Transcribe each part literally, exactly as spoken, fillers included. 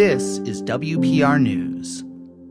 This is W P R News.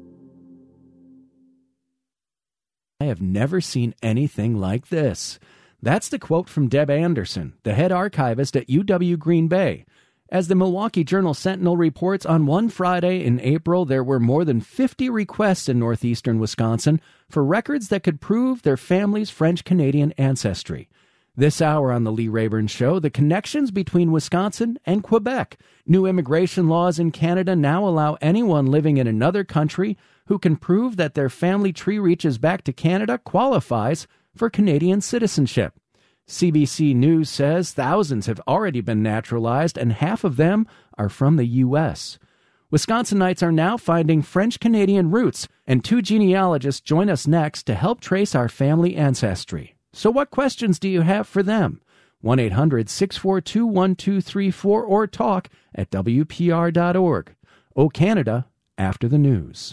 I have never seen anything like this. That's the quote from Deb Anderson, the head archivist at U W Green Bay. As the Milwaukee Journal Sentinel reports, on one Friday in April, there were more than fifty requests in northeastern Wisconsin for records that could prove their family's French-Canadian ancestry. This hour on the Lee Rayburn Show, the connections between Wisconsin and Quebec. New immigration laws in Canada now allow anyone living in another country who can prove that their family tree reaches back to Canada qualifies for Canadian citizenship. C B C News says thousands have already been naturalized and half of them are from the U S. Wisconsinites are now finding French-Canadian roots, and two genealogists join us next to help trace our family ancestry. So what questions do you have for them? one eight hundred six four two one two three four or talk at W P R dot org. O Canada, after the news.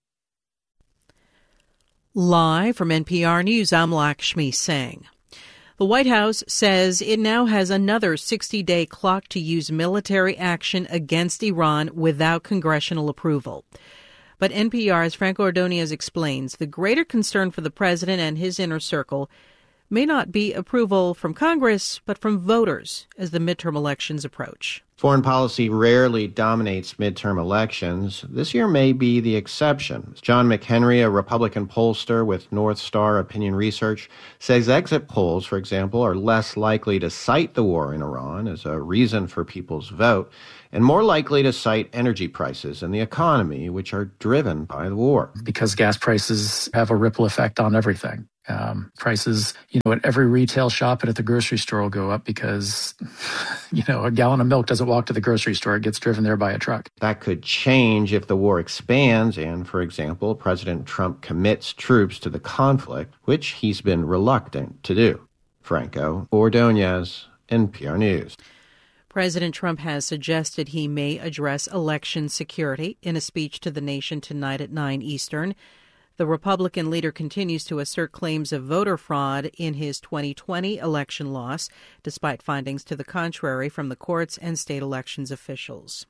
Live from N P R News, I'm Lakshmi Singh. The White House says it now has another sixty-day clock to use military action against Iran without congressional approval. But N P R's Franco Ordonez explains the greater concern for the president and his inner circle may not be approval from Congress, but from voters as the midterm elections approach. Foreign policy rarely dominates midterm elections. This year may be the exception. John McHenry, a Republican pollster with North Star Opinion Research, says exit polls, for example, are less likely to cite the war in Iran as a reason for people's vote, and more likely to cite energy prices and the economy, which are driven by the war. Because gas prices have a ripple effect on everything. Um, prices, you know, at every retail shop and at the grocery store will go up because, you know, a gallon of milk doesn't walk to the grocery store. It gets driven there by a truck. That could change if the war expands and, for example, President Trump commits troops to the conflict, which he's been reluctant to do. Franco Ordonez, N P R News. President Trump has suggested he may address election security in a speech to the nation tonight at nine Eastern. The Republican leader continues to assert claims of voter fraud in his twenty twenty election loss, despite findings to the contrary from the courts and state elections officials.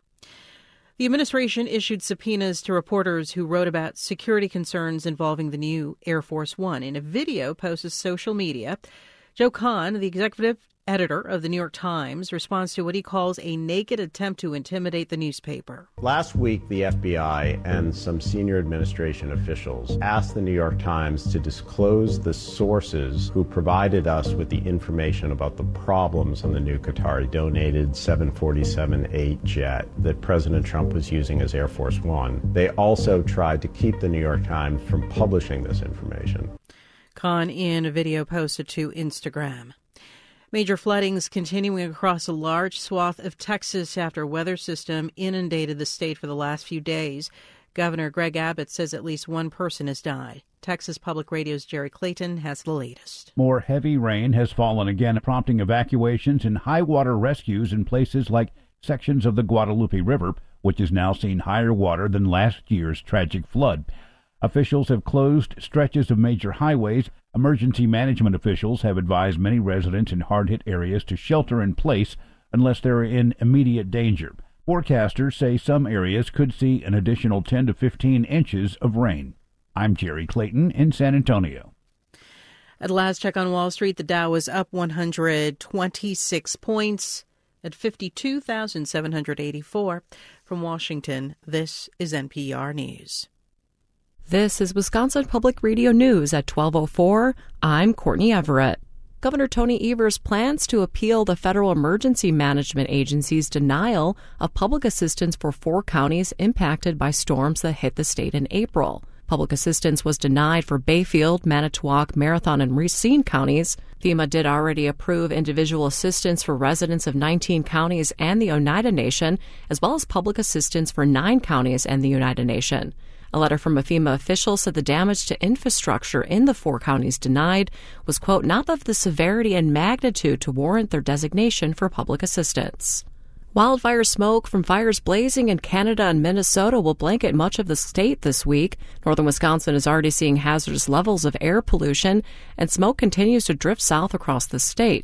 The administration issued subpoenas to reporters who wrote about security concerns involving the new Air Force One. In a video posted to social media, Joe Kahn, the executive editor of the New York Times, responds to what he calls a naked attempt to intimidate the newspaper. Last week, the F B I and some senior administration officials asked the New York Times to disclose the sources who provided us with the information about the problems on the new Qatari-donated seven forty-seven eight jet that President Trump was using as Air Force One. They also tried to keep the New York Times from publishing this information. Kahn in a video posted to Instagram. Major floodings continuing across a large swath of Texas after a weather system inundated the state for the last few days. Governor Greg Abbott says at least one person has died. Texas Public Radio's Jerry Clayton has the latest. More heavy rain has fallen again, prompting evacuations and high water rescues in places like sections of the Guadalupe River, which has now seen higher water than last year's tragic flood. Officials have closed stretches of major highways. Emergency management officials have advised many residents in hard-hit areas to shelter in place unless they're in immediate danger. Forecasters say some areas could see an additional ten to fifteen inches of rain. I'm Jerry Clayton in San Antonio. At last check on Wall Street, the Dow was up one hundred twenty-six points at fifty-two thousand seven hundred eighty-four. From Washington, this is N P R News. This is Wisconsin Public Radio News at twelve oh four. I'm Courtney Everett. Governor Tony Evers plans to appeal the Federal Emergency Management Agency's denial of public assistance for four counties impacted by storms that hit the state in April. Public assistance was denied for Bayfield, Manitowoc, Marathon, and Racine counties. FEMA did already approve individual assistance for residents of nineteen counties and the Oneida Nation, as well as public assistance for nine counties and the Oneida Nation. A letter from a FEMA official said the damage to infrastructure in the four counties denied was, quote, not of the severity and magnitude to warrant their designation for public assistance. Wildfire smoke from fires blazing in Canada and Minnesota will blanket much of the state this week. Northern Wisconsin is already seeing hazardous levels of air pollution, and smoke continues to drift south across the state.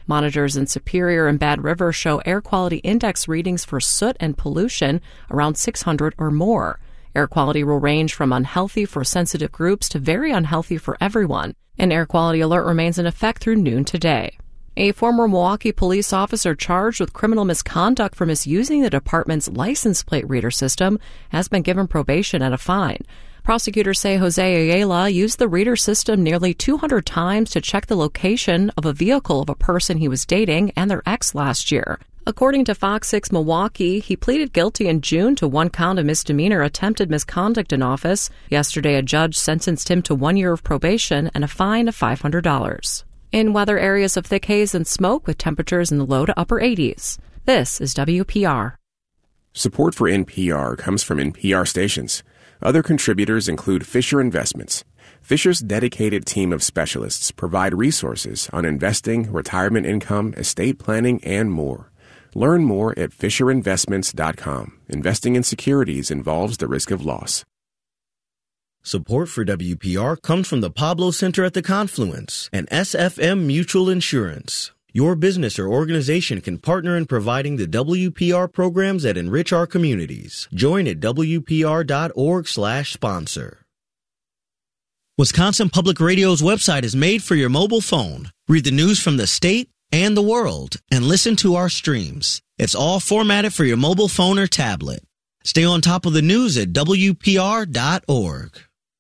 Monitors in Superior and Bad River show air quality index readings for soot and pollution around six hundred or more. Air quality will range from unhealthy for sensitive groups to very unhealthy for everyone. An air quality alert remains in effect through noon today. A former Milwaukee police officer charged with criminal misconduct for misusing the department's license plate reader system has been given probation and a fine. Prosecutors say Jose Ayala used the reader system nearly two hundred times to check the location of a vehicle of a person he was dating and their ex last year. According to Fox six Milwaukee, he pleaded guilty in June to one count of misdemeanor attempted misconduct in office. Yesterday, a judge sentenced him to one year of probation and a fine of five hundred dollars. In weather, areas of thick haze and smoke with temperatures in the low to upper eighties. This is W P R. Support for N P R comes from N P R stations. Other contributors include Fisher Investments. Fisher's dedicated team of specialists provide resources on investing, retirement income, estate planning, and more. Learn more at fisher investments dot com. Investing in securities involves the risk of loss. Support for W P R comes from the Pablo Center at the Confluence and S F M Mutual Insurance. Your business or organization can partner in providing the W P R programs that enrich our communities. Join at W P R dot org slash sponsor. Wisconsin Public Radio's website is made for your mobile phone. Read the news from the state and the world and listen to our streams. It's all formatted for your mobile phone or tablet. Stay on top of the news at W P R dot org.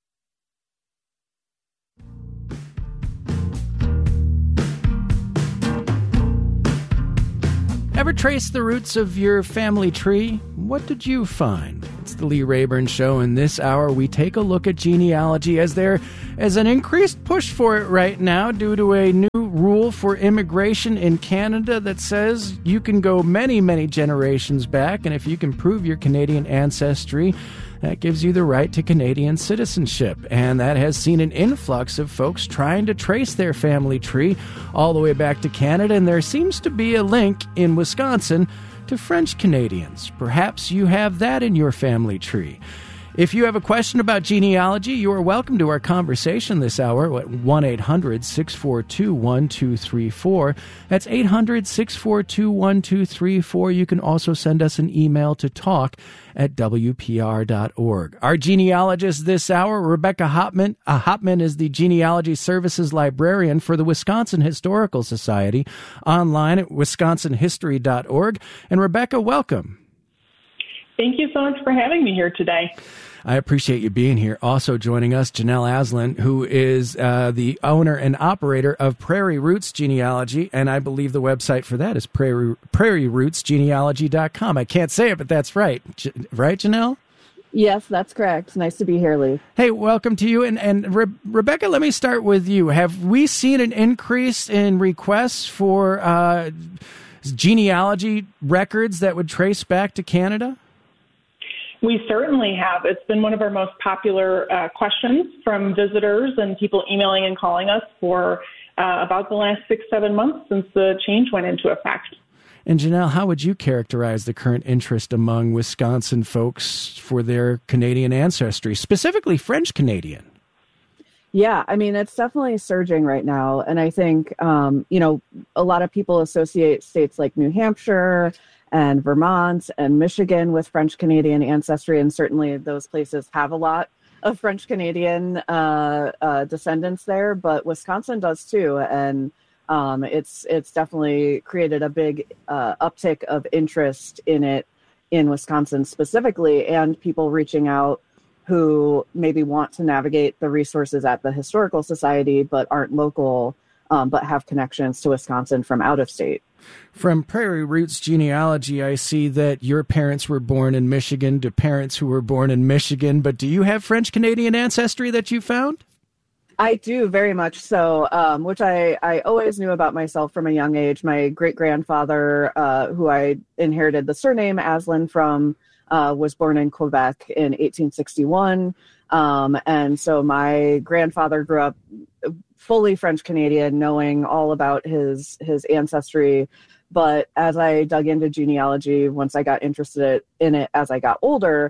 Ever trace the roots of your family tree? What did you find? It's the Lee Rayburn Show. In this hour, we take a look at genealogy as there is an increased push for it right now due to a new rule for immigration in Canada that says you can go many, many generations back, and if you can prove your Canadian ancestry, that gives you the right to Canadian citizenship. And that has seen an influx of folks trying to trace their family tree all the way back to Canada. And there seems to be a link in Wisconsin to French Canadians. Perhaps you have that in your family tree. If you have a question about genealogy, you are welcome to our conversation this hour at one eight hundred six four two one two three four. That's eight hundred six four two one two three four. You can also send us an email to talk at W P R dot org. Our genealogist this hour, Rebecca Hopman. Uh, Hopman is the Genealogy Services Librarian for the Wisconsin Historical Society, online at wisconsin history dot org. And Rebecca, welcome. Thank you so much for having me here today. I appreciate you being here. Also joining us, Janelle Aslan, who is uh, the owner and operator of Prairie Roots Genealogy, and I believe the website for that is prairie, prairie roots genealogy dot com. I can't say it, but that's right. J- right, Janelle? Yes, that's correct. Nice to be here, Lee. Hey, welcome to you. And, and Re- Rebecca, let me start with you. Have we seen an increase in requests for uh, genealogy records that would trace back to Canada? We certainly have. It's been one of our most popular uh, questions from visitors and people emailing and calling us for uh, about the last six, seven months since the change went into effect. And Janelle, how would you characterize the current interest among Wisconsin folks for their Canadian ancestry, specifically French Canadian? Yeah, I mean, it's definitely surging right now. And I think, um, you know, a lot of people associate states like New Hampshire and Vermont and Michigan with French Canadian ancestry, and certainly those places have a lot of French Canadian uh, uh, descendants there, but Wisconsin does too, and um, it's it's definitely created a big uh, uptick of interest in it in Wisconsin specifically, and people reaching out who maybe want to navigate the resources at the Historical Society but aren't local, um, but have connections to Wisconsin from out of state. From Prairie Roots Genealogy, I see that your parents were born in Michigan to parents who were born in Michigan, but do you have French-Canadian ancestry that you found? I do, very much so, um, which I, I always knew about myself from a young age. My great-grandfather, uh, who I inherited the surname Aslan from, uh, was born in Quebec in eighteen sixty-one, um, and so my grandfather grew up fully French-Canadian, knowing all about his his ancestry. But as I dug into genealogy, once I got interested in it as I got older,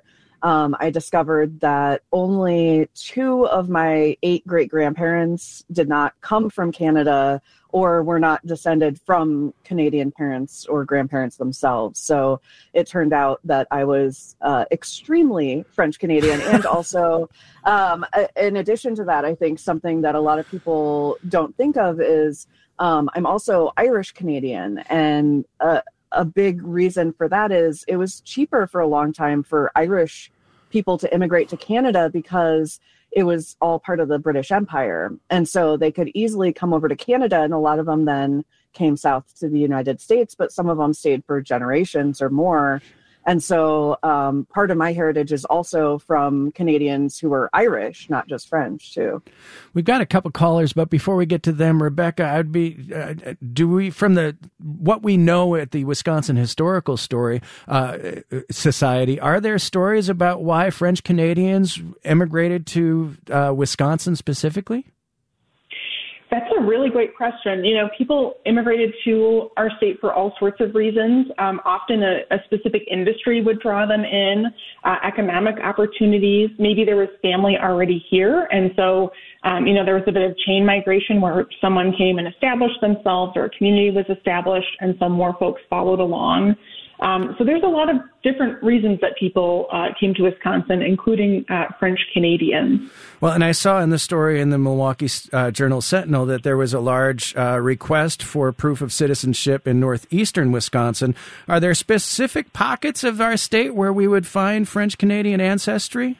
um, I discovered that only two of my eight great-grandparents did not come from Canada or were not descended from Canadian parents or grandparents themselves. So it turned out that I was uh, extremely French-Canadian. And also, um, in addition to that, I think something that a lot of people don't think of is um, I'm also Irish-Canadian. And uh, a big reason for that is it was cheaper for a long time for Irish people to immigrate to Canada because it was all part of the British Empire. And so they could easily come over to Canada, and a lot of them then came south to the United States, but some of them stayed for generations or more. And so um, part of my heritage is also from Canadians who were Irish, not just French, too. We've got a couple callers, but before we get to them, Rebecca, I'd be, uh, do we, from the what we know at the Wisconsin Historical Story uh, Society, are there stories about why French Canadians immigrated to uh, Wisconsin specifically? That's a really great question. You know, people immigrated to our state for all sorts of reasons. Um, often a, a specific industry would draw them in, uh, economic opportunities. Maybe there was family already here. And so, um, you know, there was a bit of chain migration where someone came and established themselves or a community was established and some more folks followed along. Um, so there's a lot of different reasons that people uh, came to Wisconsin, including uh, French Canadians. Well, and I saw in the story in the Milwaukee uh, Journal Sentinel that there was a large uh, request for proof of citizenship in northeastern Wisconsin. Are there specific pockets of our state where we would find French Canadian ancestry?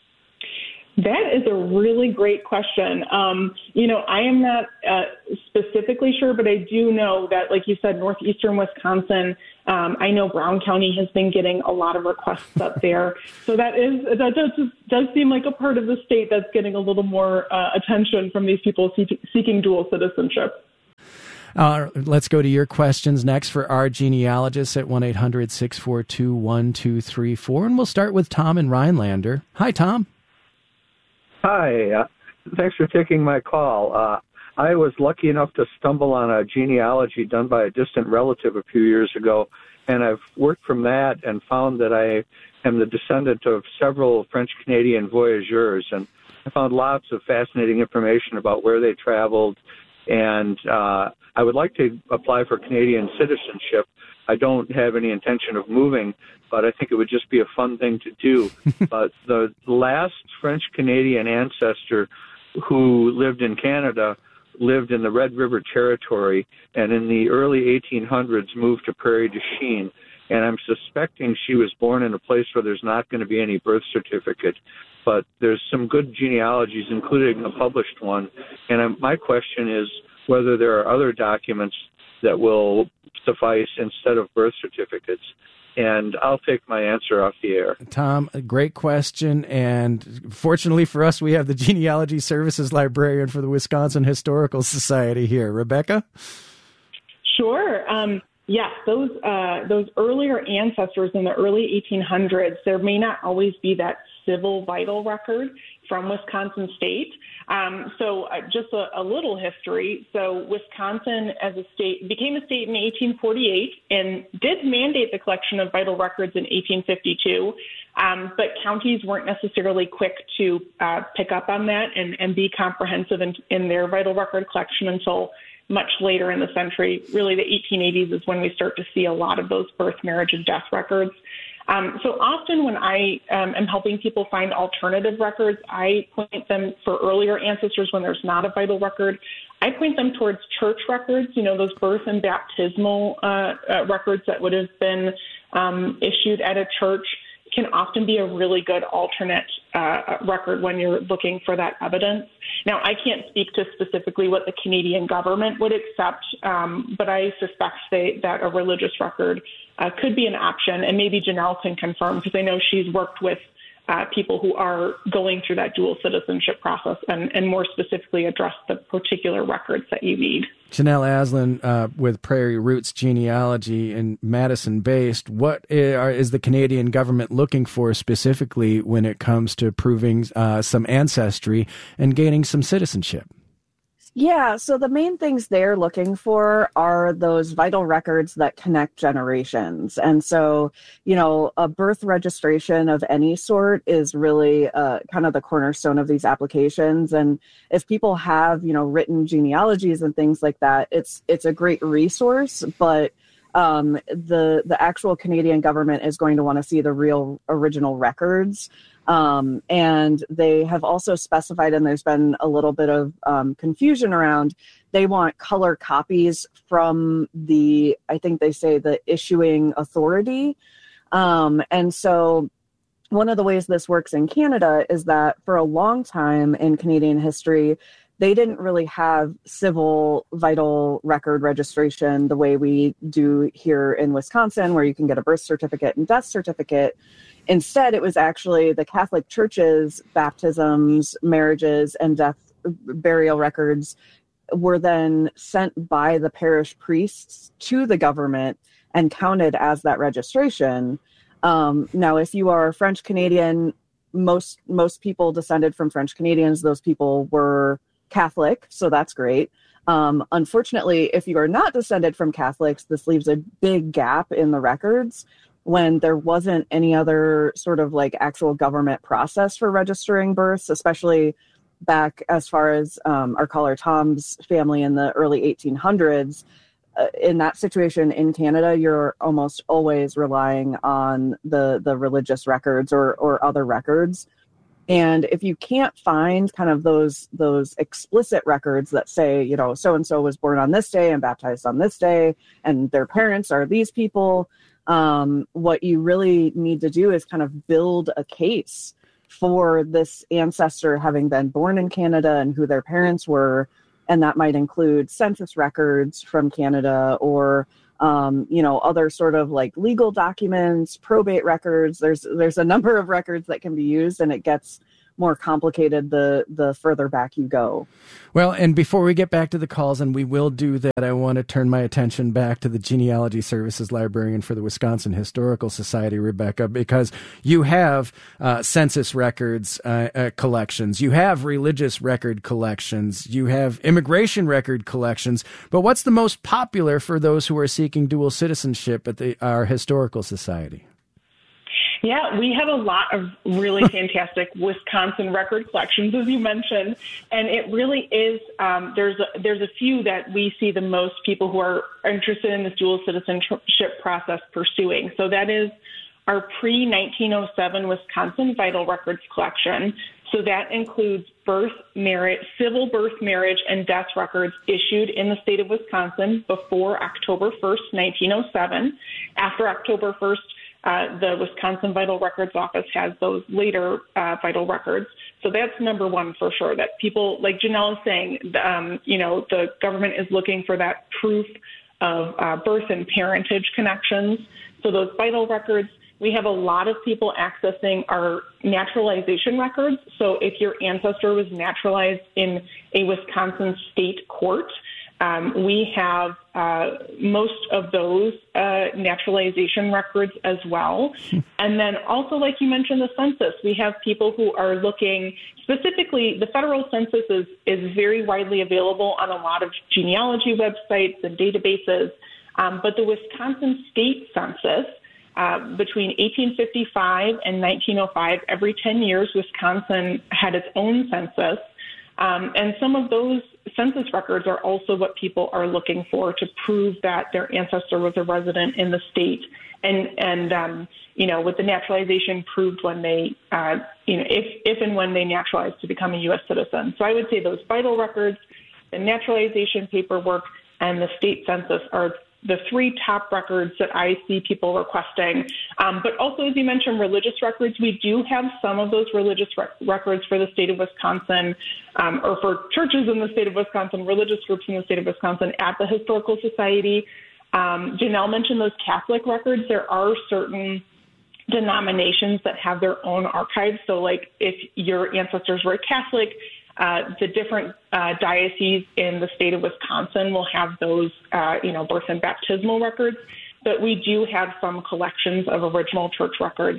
That is a really great question. Um, you know, I am not uh, specifically sure, but I do know that, like you said, northeastern Wisconsin, um, I know Brown County has been getting a lot of requests up there. So that is that does, does seem like a part of the state that's getting a little more uh, attention from these people seek, seeking dual citizenship. Uh, let's go to your questions next for our genealogists at one eight hundred six four two one two three four. And we'll start with Tom in Rhinelander. Hi, Tom. Hi, uh, thanks for taking my call. Uh, I was lucky enough to stumble on a genealogy done by a distant relative a few years ago, and I've worked from that and found that I am the descendant of several French-Canadian voyageurs, and I found lots of fascinating information about where they traveled, and uh, I would like to apply for Canadian citizenship. I don't have any intention of moving, but I think it would just be a fun thing to do. But the last French-Canadian ancestor who lived in Canada lived in the Red River Territory, and in the early eighteen hundreds moved to Prairie du Chien. And I'm suspecting she was born in a place where there's not going to be any birth certificate. But there's some good genealogies, including a published one. And I'm, my question is whether there are other documents that will suffice instead of birth certificates. And I'll take my answer off the air. Tom, a great question. And fortunately for us, we have the Genealogy Services Librarian for the Wisconsin Historical Society here. Rebecca? Sure. Um, yes, those uh, those earlier ancestors in the early eighteen hundreds, there may not always be that civil vital record from Wisconsin state. Um, so uh, just a, a little history. So Wisconsin as a state became a state in eighteen forty-eight and did mandate the collection of vital records in eighteen fifty-two. Um, but counties weren't necessarily quick to uh, pick up on that and, and be comprehensive in, in their vital record collection until much later in the century. Really, the eighteen eighties is when we start to see a lot of those birth, marriage, and death records. Um, so often when I um, am helping people find alternative records, I point them for earlier ancestors when there's not a vital record. I point them towards church records, you know, those birth and baptismal uh, uh, records that would have been um, issued at a church can often be a really good alternate uh, record when you're looking for that evidence. Now, I can't speak to specifically what the Canadian government would accept, um, but I suspect they, that a religious record uh, could be an option, and maybe Janelle can confirm, because I know she's worked with uh, people who are going through that dual citizenship process and, and more specifically address the particular records that you need. Janelle Aslan uh, with Prairie Roots Genealogy and Madison-based. What is the Canadian government looking for specifically when it comes to proving uh, some ancestry and gaining some citizenship? Yeah, so the main things they're looking for are those vital records that connect generations. And so, you know, a birth registration of any sort is really uh, kind of the cornerstone of these applications. And if people have, you know, written genealogies and things like that, it's it's a great resource, but um, the the actual Canadian government is going to want to see the real original records. Um, and they have also specified, and there's been a little bit of um, confusion around, they want color copies from the, I think they say the issuing authority. Um, and so one of the ways this works in Canada is that for a long time in Canadian history, they didn't really have civil vital record registration the way we do here in Wisconsin, where you can get a birth certificate and death certificate. Instead, it was actually the Catholic Church's baptisms, marriages, and death burial records were then sent by the parish priests to the government and counted as that registration. Um, now, if you are French Canadian, most most people descended from French Canadians. Those people were Catholic, so that's great. Um, unfortunately, if you are not descended from Catholics, this leaves a big gap in the records when there wasn't any other sort of like actual government process for registering births, especially back as far as um, our caller Tom's family in the early eighteen hundreds. Uh, in that situation in Canada, you're almost always relying on the the religious records or or other records. And if you can't find kind of those those explicit records that say, you know, so-and-so was born on this day and baptized on this day, and their parents are these people, um, what you really need to do is kind of build a case for this ancestor having been born in Canada and who their parents were. And that might include census records from Canada or, um, you know, other sort of like legal documents, probate records. There's there's a number of records that can be used, and it gets more complicated the the further back you go. Well, and before we get back to the calls, and we will do that, I want to turn my attention back to the Genealogy Services Librarian for the Wisconsin Historical Society, Rebecca, because you have uh, census records uh, uh, collections, you have religious record collections, you have immigration record collections, but what's the most popular for those who are seeking dual citizenship at the our Historical Society? Yeah, we have a lot of really fantastic Wisconsin record collections, as you mentioned, and it really is, um, there's, a, there's a few that we see the most people who are interested in this dual citizenship process pursuing. So that is our pre nineteen oh seven Wisconsin Vital Records collection. So that includes birth, marriage, civil birth, marriage, and death records issued in the state of Wisconsin before October first, nineteen oh seven. After October first, Uh, the Wisconsin Vital Records Office has those later uh, vital records. So that's number one for sure, that people, like Janelle is saying, um, you know, the government is looking for that proof of uh, birth and parentage connections. So those vital records, we have a lot of people accessing our naturalization records. So if your ancestor was naturalized in a Wisconsin state court, Um, we have uh, most of those uh, naturalization records as well. And then also, like you mentioned, the census. We have people who are looking specifically, the federal census is, is very widely available on a lot of genealogy websites and databases. Um, but the Wisconsin state census, uh, between eighteen fifty-five and nineteen oh five, every ten years, Wisconsin had its own census. Um, and some of those census records are also what people are looking for to prove that their ancestor was a resident in the state. And, and um, you know, with the naturalization proved when they, uh, you know, if, if and when they naturalized to become a U S citizen. So I would say those vital records, the naturalization paperwork, and the state census are the three top records that I see people requesting. Um, but also, as you mentioned, religious records. We do have some of those religious rec- records for the state of Wisconsin, um, or for churches in the state of Wisconsin, religious groups in the state of Wisconsin at the Historical Society. Um, Janelle mentioned those Catholic records. There are certain denominations that have their own archives. So, like, if your ancestors were Catholic, Uh, the different uh, dioceses in the state of Wisconsin will have those, uh, you know, birth and baptismal records. But we do have some collections of original church records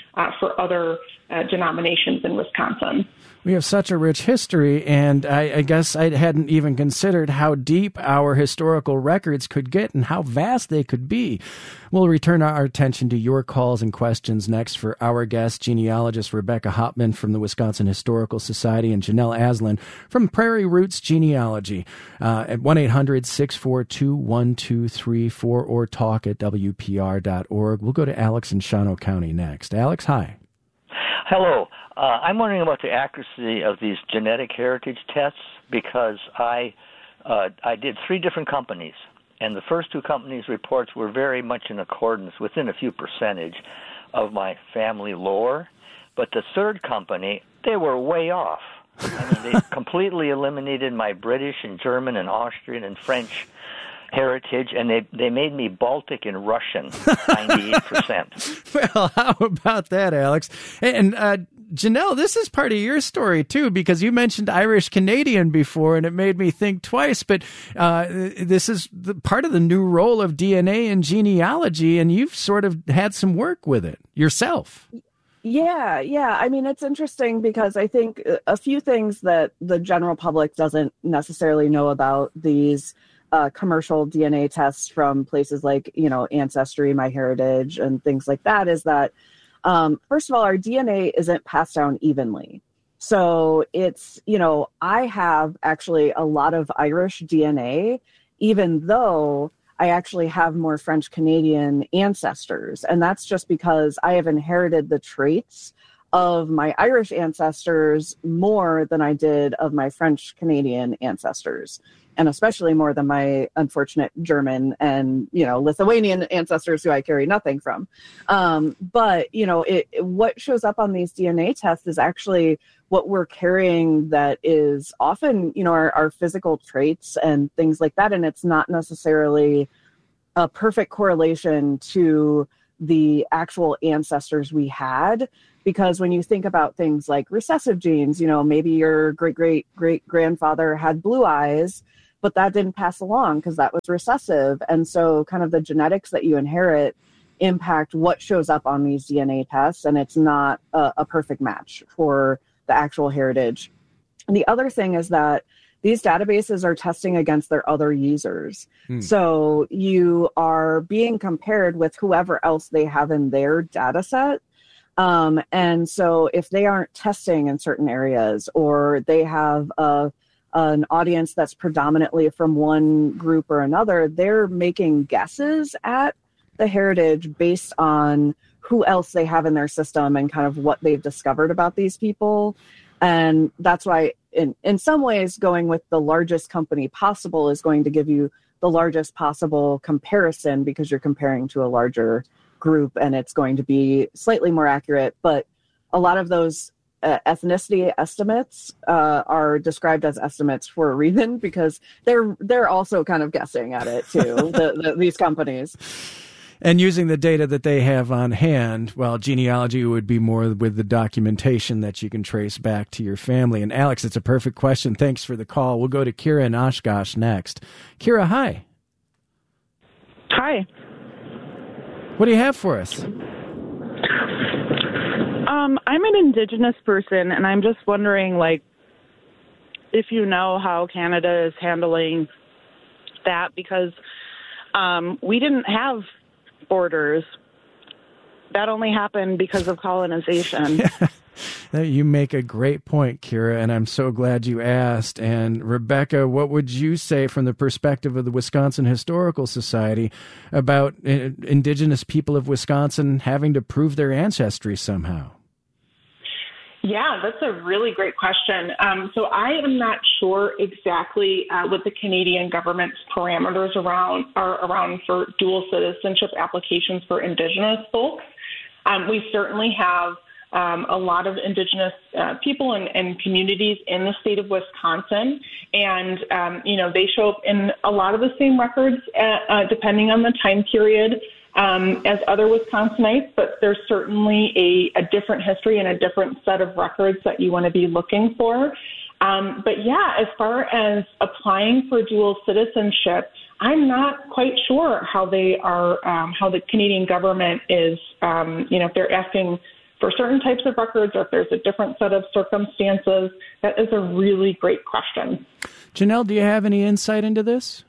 uh, for other uh, denominations in Wisconsin. We have such a rich history, and I, I guess I hadn't even considered how deep our historical records could get and how vast they could be. We'll return our attention to your calls and questions next for our guest, genealogist Rebecca Hopman from the Wisconsin Historical Society and Janelle Aslan from Prairie Roots Genealogy uh, at one eight hundred six four two one two three four or talk at W P R dot org. We'll go to Alex in Shawano County next. Alex, hi. Hello. Uh, I'm wondering about the accuracy of these genetic heritage tests because I uh, I did three different companies, and the first two companies' reports were very much in accordance, within a few percentage, of my family lore. But the third company, they were way off. I mean, they completely eliminated my British and German and Austrian and French heritage, and they they made me Baltic and Russian, ninety-eight percent. Well, how about that, Alex? And uh, Janelle, this is part of your story, too, because you mentioned Irish-Canadian before, and it made me think twice, but uh, this is the, part of the new role of D N A in genealogy, and you've sort of had some work with it yourself. Yeah, yeah. I mean, it's interesting because I think a few things that the general public doesn't necessarily know about these Uh, commercial D N A tests from places like, you know, Ancestry, MyHeritage, and things like that is that, um, first of all, our D N A isn't passed down evenly. So it's, you know, I have actually a lot of Irish D N A, even though I actually have more French Canadian ancestors. And that's just because I have inherited the traits of my Irish ancestors more than I did of my French Canadian ancestors. And especially more than my unfortunate German and, you know, Lithuanian ancestors who I carry nothing from. Um, but, you know, it, it, what shows up on these D N A tests is actually what we're carrying that is often, you know, our, our physical traits and things like that. And it's not necessarily a perfect correlation to the actual ancestors we had. Because when you think about things like recessive genes, you know, maybe your great-great-great-grandfather had blue eyes, but that didn't pass along because that was recessive. And so kind of the genetics that you inherit impact what shows up on these D N A tests, and it's not a, a perfect match for the actual heritage. And the other thing is that these databases are testing against their other users. Hmm. So you are being compared with whoever else they have in their data set. Um, and so if they aren't testing in certain areas, or they have a an audience that's predominantly from one group or another, they're making guesses at the heritage based on who else they have in their system and kind of what they've discovered about these people. And that's why in, in some ways going with the largest company possible is going to give you the largest possible comparison because you're comparing to a larger group and it's going to be slightly more accurate. But a lot of those Uh, ethnicity estimates uh, are described as estimates for a reason because they're they're also kind of guessing at it too. the, the, these companies, and using the data that they have on hand, well, genealogy would be more with the documentation that you can trace back to your family. And Alex, it's a perfect question. Thanks for the call. We'll go to Kira in Oshkosh next. Kira, hi. Hi. What do you have for us? Um, I'm an Indigenous person, and I'm just wondering, like, if you know how Canada is handling that, because um, we didn't have borders. That only happened because of colonization. You make a great point, Kira, and I'm so glad you asked. And Rebecca, what would you say from the perspective of the Wisconsin Historical Society about uh, Indigenous people of Wisconsin having to prove their ancestry somehow? Yeah, that's a really great question. Um, so I am not sure exactly uh, what the Canadian government's parameters around are around for dual citizenship applications for Indigenous folks. Um, we certainly have um, a lot of Indigenous uh, people and, and communities in the state of Wisconsin, and um, you know they show up in a lot of the same records, at, uh, depending on the time period. Um, as other Wisconsinites, but there's certainly a, a different history and a different set of records that you want to be looking for. Um, but yeah, as far as applying for dual citizenship, I'm not quite sure how they are, um, how the Canadian government is, um, you know, if they're asking for certain types of records or if there's a different set of circumstances? That is a really great question. Janelle, do you have any insight into this?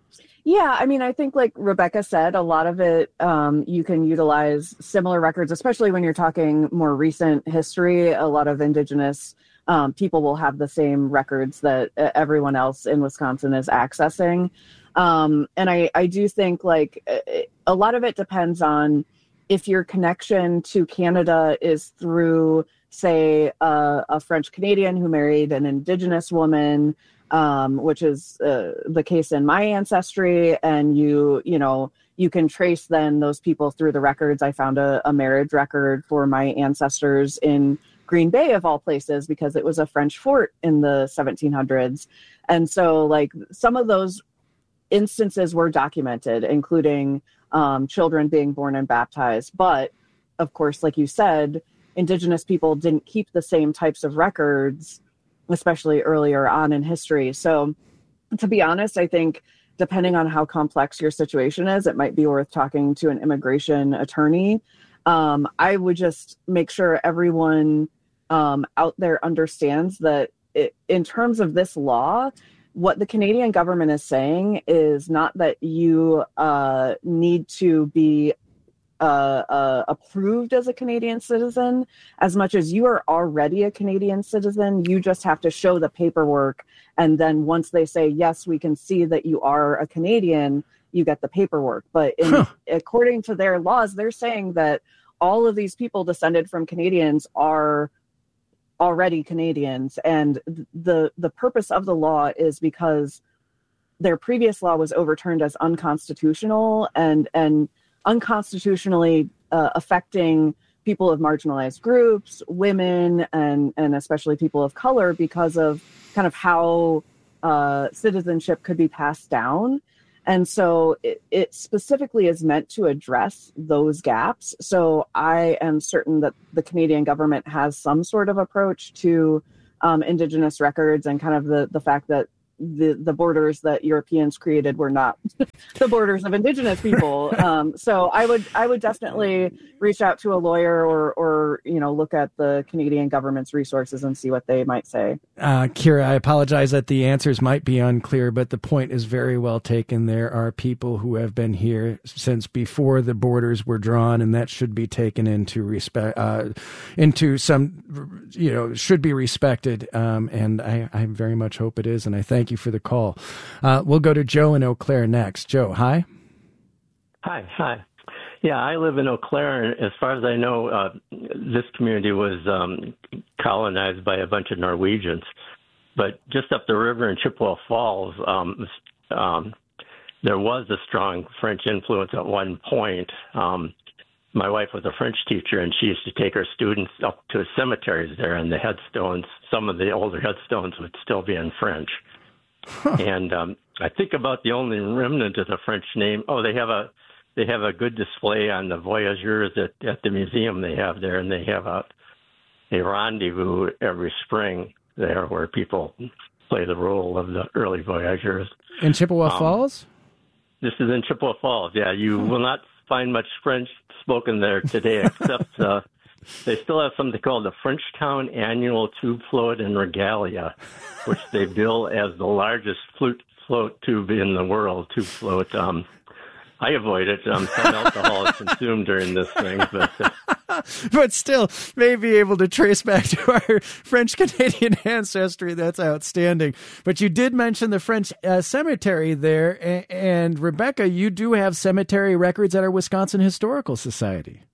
Yeah, I mean, I think like Rebecca said, a lot of it um, you can utilize similar records, especially when you're talking more recent history. A lot of Indigenous um, people will have the same records that uh, everyone else in Wisconsin is accessing. Um, and I, I do think like a lot of it depends on if your connection to Canada is through, say, uh, a French Canadian who married an Indigenous woman, Um, which is uh, the case in my ancestry, and you, you know, you can trace then those people through the records. I found a, a marriage record for my ancestors in Green Bay, of all places, because it was a French fort in the seventeen hundreds. And so, like, some of those instances were documented, including um, children being born and baptized. But, of course, like you said, Indigenous people didn't keep the same types of records, especially earlier on in history. So to be honest, I think depending on how complex your situation is, it might be worth talking to an immigration attorney. Um, I would just make sure everyone um, out there understands that it, in terms of this law, what the Canadian government is saying is not that you uh, need to be Uh, uh, approved as a Canadian citizen. As much as you are already a Canadian citizen, you just have to show the paperwork. And then once they say, yes, we can see that you are a Canadian, you get the paperwork. But in, huh. according to their laws, they're saying that all of these people descended from Canadians are already Canadians. And the the purpose of the law is because their previous law was overturned as unconstitutional and and unconstitutionally uh, affecting people of marginalized groups, women, and and especially people of color, because of kind of how uh, citizenship could be passed down. And so it, it specifically is meant to address those gaps. So I am certain that the Canadian government has some sort of approach to um, Indigenous records, and kind of the, the fact that the the borders that Europeans created were not the borders of Indigenous people. Um, so I would I would definitely reach out to a lawyer or or you know look at the Canadian government's resources and see what they might say. Uh, Kira, I apologize that the answers might be unclear, but the point is very well taken. There are people who have been here since before the borders were drawn, and that should be taken into respect, uh, into some, you know, should be respected. Um, and I, I very much hope it is, and I thank you for the call. Uh, we'll go to Joe in Eau Claire next. Joe, hi. Hi, hi. Yeah, I live in Eau Claire, and as far as I know, uh, this community was um, colonized by a bunch of Norwegians. But just up the river in Chippewa Falls, um, um, there was a strong French influence at one point. Um, my wife was a French teacher, and she used to take her students up to cemeteries there, and the headstones, some of the older headstones would still be in French. Huh. And um, I think about the only remnant of the French name. Oh, they have a they have a good display on the voyageurs at, at the museum they have there, and they have a a rendezvous every spring there where people play the role of the early voyageurs. In Chippewa um, Falls? This is in Chippewa Falls. Yeah, you huh. will not find much French spoken there today, except uh, they still have something called the Frenchtown Annual Tube Float and Regalia, which they bill as the largest flute float tube in the world, tube float. Um, I avoid it. Um, some alcohol is consumed during this thing, but uh, but still, may be able to trace back to our French-Canadian ancestry. That's outstanding. But you did mention the French uh, cemetery there, and, and Rebecca, you do have cemetery records at our Wisconsin Historical Society.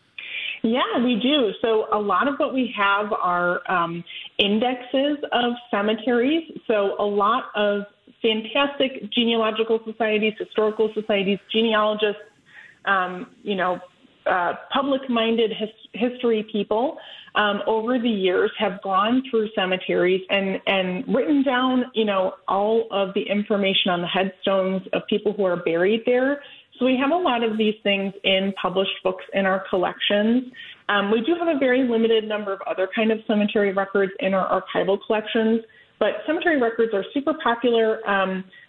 Yeah, we do. So a lot of what we have are um, indexes of cemeteries. So a lot of fantastic genealogical societies, historical societies, genealogists, um, you know, uh, public-minded his- history people um, over the years have gone through cemeteries and, and written down, you know, all of the information on the headstones of people who are buried there. So we have a lot of these things in published books in our collections. Um, we do have a very limited number of other kind of cemetery records in our archival collections, but cemetery records are super popular um,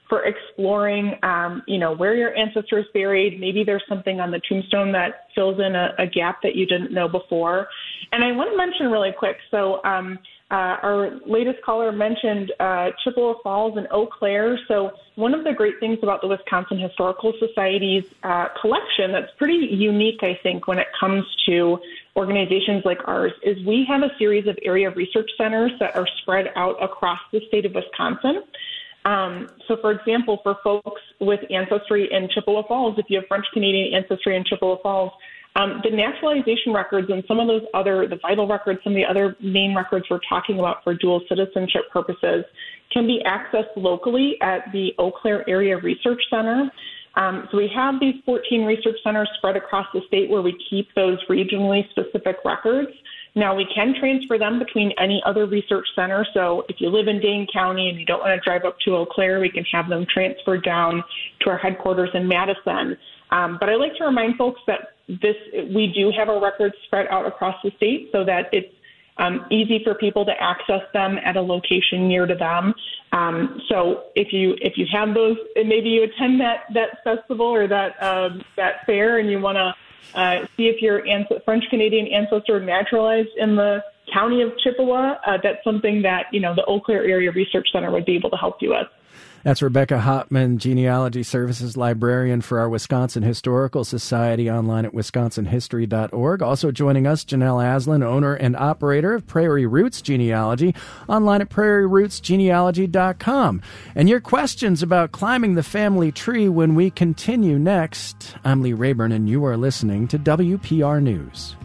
for exploring, um, you know, where your ancestors buried. Maybe there's something on the tombstone that fills in a, a gap that you didn't know before. And I want to mention really quick, so um, uh, our latest caller mentioned uh, Chippewa Falls and Eau Claire. So one of the great things about the Wisconsin Historical Society's uh, collection that's pretty unique, I think, when it comes to organizations like ours, is we have a series of area research centers that are spread out across the state of Wisconsin. Um, so, for example, for folks with ancestry in Chippewa Falls, if you have French-Canadian ancestry in Chippewa Falls, um, the naturalization records and some of those other, the vital records, some of the other main records we're talking about for dual citizenship purposes can be accessed locally at the Eau Claire Area Research Center. Um, so we have these fourteen research centers spread across the state where we keep those regionally specific records. Now, we can transfer them between any other research center. So if you live in Dane County and you don't want to drive up to Eau Claire, we can have them transferred down to our headquarters in Madison. Um, but I like to remind folks that this we do have our records spread out across the state so that it's um, easy for people to access them at a location near to them. Um, so if you if you have those, and maybe you attend that that festival or that um, that fair, and you want to Uh, see if your ans- French-Canadian ancestor naturalized in the county of Chippewa, uh, that's something that, you know, the Eau Claire Area Research Center would be able to help you with. That's Rebecca Hopman, Genealogy Services Librarian for our Wisconsin Historical Society, online at wisconsin history dot org. Also joining us, Janelle Aslan, owner and operator of Prairie Roots Genealogy, online at prairie roots genealogy dot com. And your questions about climbing the family tree when we continue next. I'm Lee Rayburn, and you are listening to W P R News.